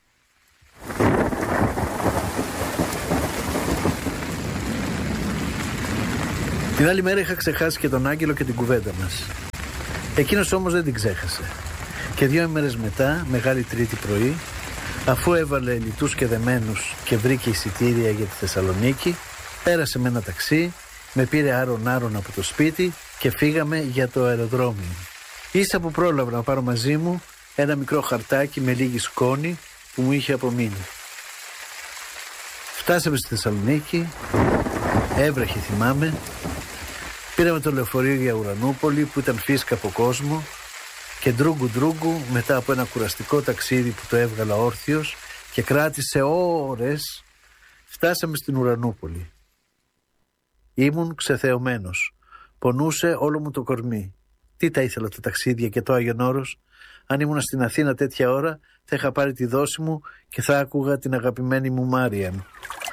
Την άλλη μέρα είχα ξεχάσει και τον Άγγελο και την κουβέντα μας. Εκείνος όμως δεν την ξέχασε. Και 2 ημέρες μετά, Μεγάλη Τρίτη πρωί, αφού έβαλε λιτούς και δεμένους και βρήκε εισιτήρια για τη Θεσσαλονίκη, πέρασε με ένα ταξί, με πήρε άρον-άρον από το σπίτι και φύγαμε για το αεροδρόμιο. Ίσα που πρόλαβα να πάρω μαζί μου ένα μικρό χαρτάκι με λίγη σκόνη που μου είχε απομείνει. Φτάσαμε στη Θεσσαλονίκη, έβρεχε θυμάμαι, πήραμε το λεωφορείο για Ουρανούπολη που ήταν φίσκα από κόσμο και ντρούγκου μετά από ένα κουραστικό ταξίδι που το έβγαλα όρθιος και κράτησε ώρες, φτάσαμε στην Ουρανούπολη. Ήμουν ξεθεωμένος. Πονούσε όλο μου το κορμί. Τι τα ήθελα τα ταξίδια και το Άγιον Όρος. Αν ήμουν στην Αθήνα τέτοια ώρα, θα είχα πάρει τη δόση μου και θα άκουγα την αγαπημένη μου Μάριαμ.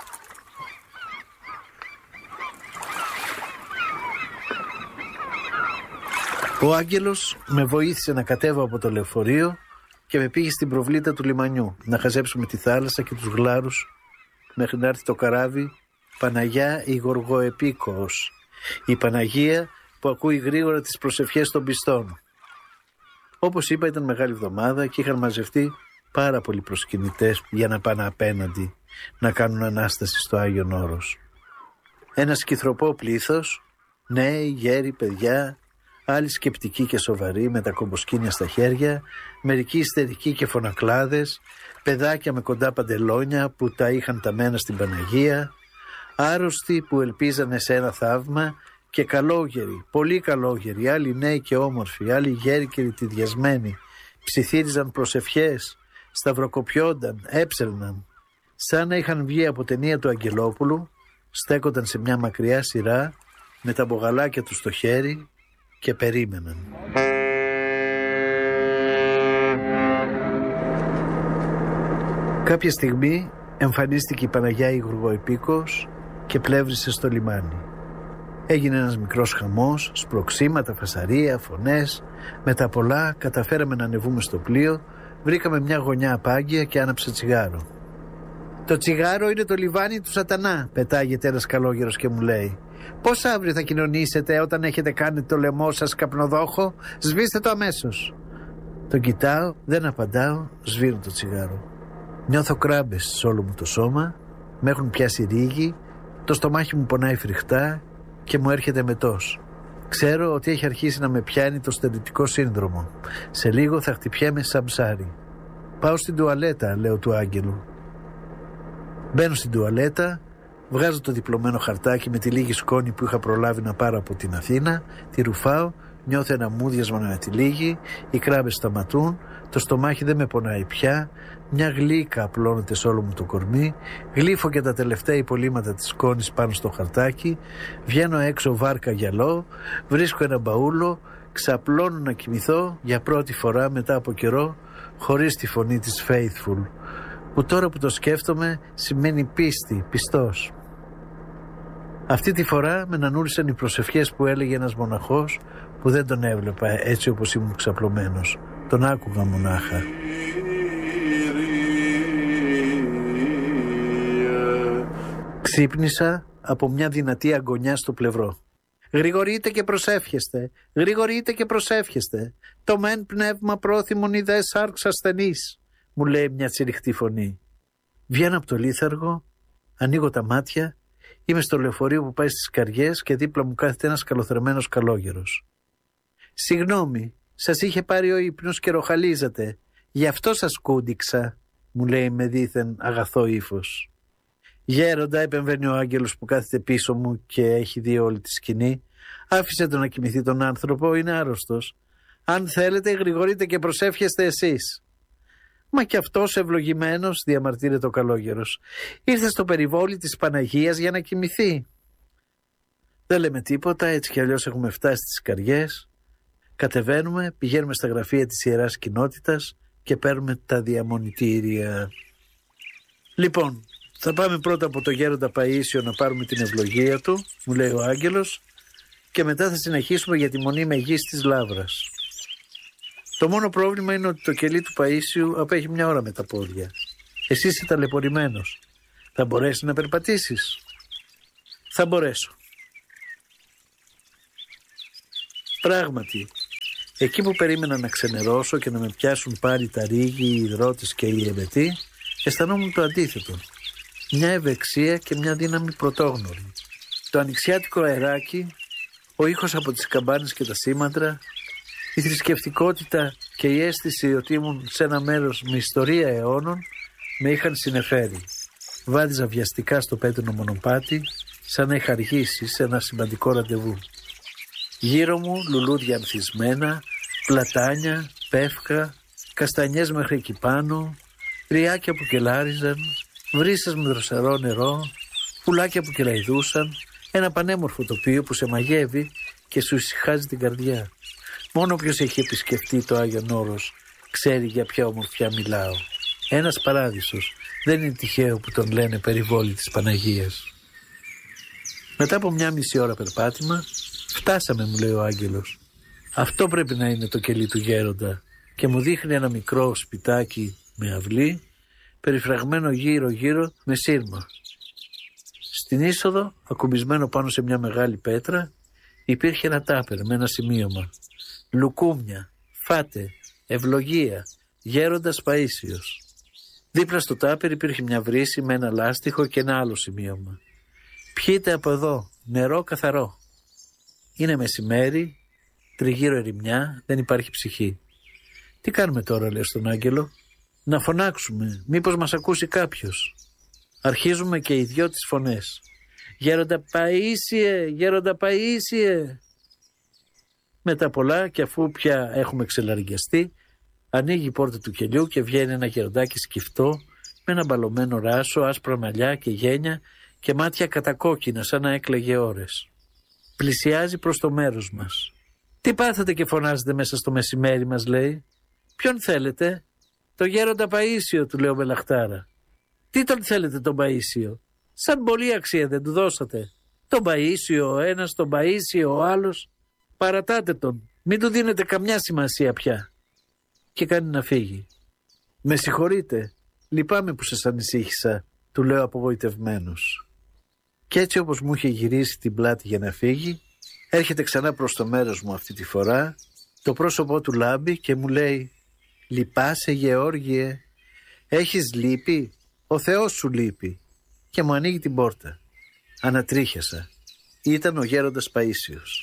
Ο Άγγελος με βοήθησε να κατέβω από το λεωφορείο και με πήγε στην προβλήτα του λιμανιού να χαζέψουμε τη θάλασσα και τους γλάρους μέχρι να έρθει το καράβι Παναγιά η Γοργοεπίκοος, η Παναγία που ακούει γρήγορα τις προσευχές των πιστών. Όπως είπα, ήταν Μεγάλη Εβδομάδα και είχαν μαζευτεί πάρα πολλοί προσκυνητές για να πάνε απέναντι να κάνουν Ανάσταση στο Άγιον Όρος. Ένα σκυθροπό πλήθος, νέοι, γέροι, παιδιά, άλλοι σκεπτικοί και σοβαροί με τα κομποσκήνια στα χέρια, μερικοί ιστερικοί και φωνακλάδες, παιδάκια με κοντά παντελόνια που τα είχαν ταμμένα στην Παναγία, άρρωστοι που ελπίζανε σε ένα θαύμα και καλόγεροι, πολύ καλόγεροι, άλλοι νέοι και όμορφοι, άλλοι γέροι και ρητιδιασμένοι, ψιθύριζαν προσευχές, σταυροκοπιόνταν, έψελναν, σαν να είχαν βγει από ταινία του Αγγελόπουλου, στέκονταν σε μια μακριά σειρά με τα μπογαλάκια τους στο χέρι και περίμεναν. Κάποια στιγμή εμφανίστηκε η Παναγιά η Γοργοεπίκοος και πλεύρισε στο λιμάνι. Έγινε ένας μικρός χαμός, σπροξήματα, φασαρία, φωνές. Μετά πολλά καταφέραμε να ανεβούμε στο πλοίο, βρήκαμε μια γωνιά απάγγεια και άναψε τσιγάρο. «Το τσιγάρο είναι το λιβάνι του σατανά», πετάγεται ένας καλόγερος και μου λέει. «Πώς αύριο θα κοινωνήσετε όταν έχετε κάνει το λαιμό σας καπνοδόχο? Σβήστε το αμέσως». Τον κοιτάω, δεν απαντάω, σβήνω το τσιγάρο. Νιώθω κράμπες σε όλο μου το σώμα, με έχουν πιάσει ρίγη, το στομάχι μου πονάει φρικτά και μου έρχεται μετός. Ξέρω ότι έχει αρχίσει να με πιάνει το στερητικό σύνδρομο. Σε λίγο θα χτυπιέμαι σαν ψάρι. «Πάω στην τουαλέτα», λέω του Άγγελου. Μπαίνω στην τουαλέτα, βγάζω το διπλωμένο χαρτάκι με τη λίγη σκόνη που είχα προλάβει να πάρω από την Αθήνα, τη ρουφάω, νιώθω ένα μούδιασμα με τη λίγη, οι κράμπες σταματούν, το στομάχι δεν με πονάει πια, μια γλύκα απλώνεται σε όλο μου το κορμί, γλύφω και τα τελευταία υπολείμματα της σκόνης πάνω στο χαρτάκι, βγαίνω έξω βάρκα γυαλό, βρίσκω ένα μπαούλο, ξαπλώνω να κοιμηθώ για πρώτη φορά μετά από καιρό, χωρίς τη φωνή της Faithful, που τώρα που το σκέφτομαι σημαίνει πίστη, πιστός. Αυτή τη φορά με ανανούρισαν οι προσευχές που έλεγε ένας μοναχός που δεν τον έβλεπα έτσι όπως ήμουν ξαπλωμένος. Τον άκουγα μονάχα. Ξύπνησα από μια δυνατή αγωνιά στο πλευρό. «Γρηγορείτε και προσεύχεστε, γρηγορείτε και προσεύχεστε. Το μεν πνεύμα πρόθυμον η δε σάρξ ασθενής», μου λέει μια τσιριχτή φωνή. Βγαίνω από το λίθαργο, ανοίγω τα μάτια, είμαι στο λεωφορείο που πάει στις Καριές και δίπλα μου κάθεται ένας καλοθερμένος καλόγερος. «Συγγνώμη, σας είχε πάρει ο ύπνος και ροχαλίζατε. Γι' αυτό σας κούντιξα», μου λέει με δίθεν αγαθό ύφος. «Γέροντα», επεμβαίνει ο Άγγελος που κάθεται πίσω μου και έχει δει όλη τη σκηνή, «άφησε τον να κοιμηθεί τον άνθρωπο, είναι άρρωστος. Αν θέλετε γρηγορείτε και προσεύχεστε εσείς». «Μα κι αυτός ευλογημένος», διαμαρτύρεται ο καλόγερος, «ήρθε στο περιβόλι της Παναγίας για να κοιμηθεί». Δεν λέμε τίποτα, έτσι κι αλλιώς έχουμε φτάσει στις Καριές. Κατεβαίνουμε, πηγαίνουμε στα γραφεία της Ιεράς Κοινότητας και παίρνουμε τα διαμονητήρια. Λοιπόν, θα πάμε πρώτα από το γέροντα Παΐσιο να πάρουμε την ευλογία του, μου λέει ο Άγγελος, και μετά θα συνεχίσουμε για τη Μονή Μεγής της Λαύρας. Το μόνο πρόβλημα είναι ότι το κελί του Παΐσιου απέχει μια ώρα με τα πόδια. Εσύ είσαι ταλαιπωρημένος. Θα μπορέσεις να περπατήσεις? Θα μπορέσω. Πράγματι, εκεί που περίμενα να ξενερώσω και να με πιάσουν πάλι τα ρίγη, οι υδρότες και οι εμετοί, αισθανόμουν το αντίθετο. Μια ευεξία και μια δύναμη πρωτόγνωρη. Το ανοιξιάτικο αεράκι, ο ήχος από τις καμπάνες και τα σήμαντρα, η θρησκευτικότητα και η αίσθηση ότι ήμουν σε ένα μέρος με ιστορία αιώνων με είχαν συνεφέρει. Βάδιζα βιαστικά στο πέτρινο μονοπάτι, σαν να είχα αργήσει σε ένα σημαντικό ραντεβού. Γύρω μου λουλούδια ανθισμένα, πλατάνια, πεύκα, καστανιές μέχρι εκεί πάνω, ριάκια που κελάριζαν, βρύσες με δροσερό νερό, πουλάκια που κελαϊδούσαν, Ένα πανέμορφο τοπίο που σε μαγεύει και σου ησυχάζει την καρδιά. Μόνο όποιος έχει επισκεφτεί το Άγιον Όρος ξέρει για ποια ομορφιά μιλάω. Ένας παράδεισος. Δεν είναι τυχαίο που τον λένε περιβόλη της Παναγίας. Μετά από 1,5 ώρα περπάτημα φτάσαμε, μου λέει ο άγγελος. Αυτό πρέπει να είναι το κελί του γέροντα, και μου δείχνει ένα μικρό σπιτάκι με αυλή, περιφραγμένο γύρω-γύρω με σύρμα. Στην είσοδο, ακουμπισμένο πάνω σε μια μεγάλη πέτρα, υπήρχε ένα τάπερ με ένα σημείωμα. Λουκούμια, φάτε, ευλογία, γέροντας Παΐσιος. Δίπλα στο τάπερ υπήρχε μια βρύση με ένα λάστιχο και ένα άλλο σημείωμα. Πιείτε από εδώ, νερό καθαρό. Είναι μεσημέρι, τριγύρω ερημιά, δεν υπάρχει ψυχή. Τι κάνουμε τώρα, λέω στον άγγελο? Να φωνάξουμε, μήπως μας ακούσει κάποιος. Αρχίζουμε και οι δυο τις φωνές. Γέροντα Παΐσιε, γέροντα Παΐσιε. Μετά πολλά, και αφού πια έχουμε ξελαργιαστεί, ανοίγει η πόρτα του κελιού και βγαίνει ένα γεροντάκι σκυφτό με ένα μπαλωμένο ράσο, άσπρα μαλλιά και γένια και μάτια κατακόκκινα σαν να έκλαιγε ώρες. Πλησιάζει προς το μέρος μας. Τι πάθατε και φωνάζετε μέσα στο μεσημέρι, μας λέει. Ποιον θέλετε? Το γέροντα Παΐσιο, του λέω με λαχτάρα. Τι τον θέλετε τον Παΐσιο? Σαν πολύ αξία δεν του δώσατε? Τον Παΐσιο ο ένας, τον Παΐσιο ο άλλος. Παρατάτε τον, μην του δίνετε καμιά σημασία πια. Και κάνει να φύγει. Με συγχωρείτε, λυπάμαι που σας ανησύχησα, του λέω απογοητευμένος. Κι έτσι όπως μου είχε γυρίσει την πλάτη για να φύγει, έρχεται ξανά προς το μέρος μου αυτή τη φορά, το πρόσωπό του λάμπει και μου λέει «Λυπάσαι, Γεώργιε? Έχεις λύπη? Ο Θεός σου λείπει». Και μου ανοίγει την πόρτα. Ανατρίχιασα. Ήταν ο γέροντας Παΐσιος.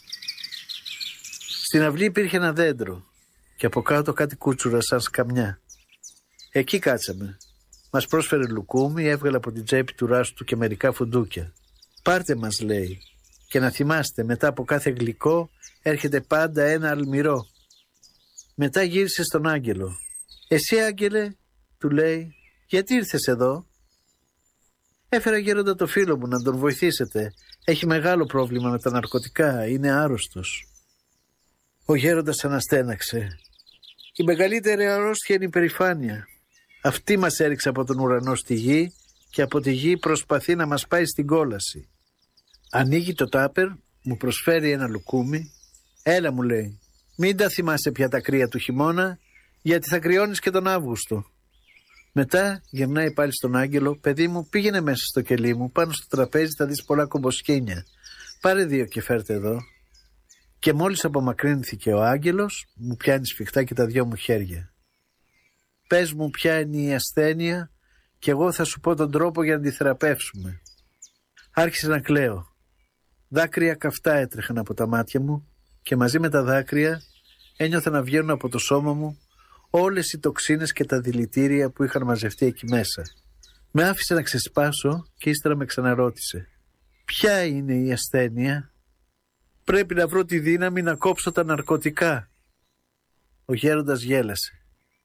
Στην αυλή υπήρχε ένα δέντρο και από κάτω κάτι κούτσουρα σαν σκαμιά. Εκεί κάτσαμε. Μας πρόσφερε λουκούμι, έβγαλε από την τσέπη του ράσου του και μερικά φουντούκια. «Πάρτε», μας λέει, «και να θυμάστε, μετά από κάθε γλυκό έρχεται πάντα ένα αλμυρό». Μετά γύρισε στον άγγελο. «Εσύ, άγγελε», του λέει, «γιατί ήρθες εδώ?» «Έφερα, γέροντα, το φίλο μου να τον βοηθήσετε. Έχει μεγάλο πρόβλημα με τα ναρκωτικά, είναι άρρωστος». Ο γέροντας αναστέναξε. «Η μεγαλύτερη αρρώστια είναι η περηφάνεια. Αυτή μας έριξε από τον ουρανό στη γη και από τη γη προσπαθεί να μας πάει στην κόλαση». Ανοίγει το τάπερ, μου προσφέρει ένα λουκούμι. «Έλα», μου λέει, «μην τα θυμάσαι πια τα κρύα του χειμώνα, γιατί θα κρυώνεις και τον Αύγουστο». Μετά γυρνάει πάλι στον άγγελο. «Παιδί μου, πήγαινε μέσα στο κελί μου, πάνω στο τραπέζι θα δεις πολλά κομποσκίνια. Πάρε 2 και φέρτε εδώ». Και μόλις απομακρύνθηκε ο άγγελος, μου πιάνει σφιχτά και τα 2 μου χέρια. «Πες μου ποια είναι η ασθένεια και εγώ θα σου πω τον τρόπο για να τη θεραπεύσουμε». Άρχισε να κλαίω. Δάκρυα καυτά έτρεχαν από τα μάτια μου και μαζί με τα δάκρυα ένιωθα να βγαίνουν από το σώμα μου όλες οι τοξίνες και τα δηλητήρια που είχαν μαζευτεί εκεί μέσα. Με άφησε να ξεσπάσω και ύστερα με ξαναρώτησε. «Ποια είναι η ασθένεια?» «Πρέπει να βρω τη δύναμη να κόψω τα ναρκωτικά». Ο γέροντας γέλασε.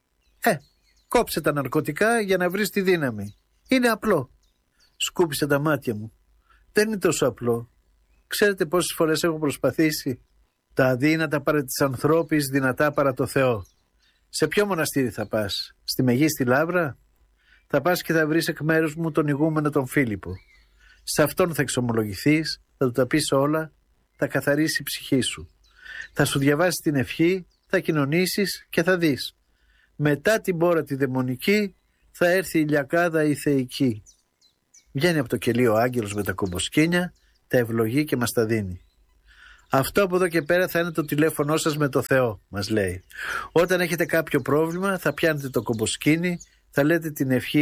Κόψε τα ναρκωτικά για να βρεις τη δύναμη. Είναι απλό». Σκούπισε τα μάτια μου. «Δεν είναι τόσο απλό. Ξέρετε πόσες φορές έχω προσπαθήσει? Τα αδύνατα παρά της ανθρώπης, δυνατά παρά το Θεό. Σε ποιο μοναστήρι θα πας? Στη Μεγίστη Λαύρα? Θα πας και θα βρεις εκ μέρους μου τον ηγούμενο τον Φίλιππο. Σε αυτόν θα εξομολογηθείς, θα του τα πεις όλα, θα καθαρίσει η ψυχή σου. Θα σου διαβάσει την ευχή, θα κοινωνήσεις και θα δεις. Μετά την πόρα τη δαιμονική θα έρθει η λιακάδα η θεϊκή». Βγαίνει από το κελί ο άγγελος με τα κομποσκίνια, τα ευλογεί και μας τα δίνει. «Αυτό από εδώ και πέρα θα είναι το τηλέφωνό σας με το Θεό», μας λέει. «Όταν έχετε κάποιο πρόβλημα θα πιάνετε το κομποσκίνι, θα λέτε την ευχή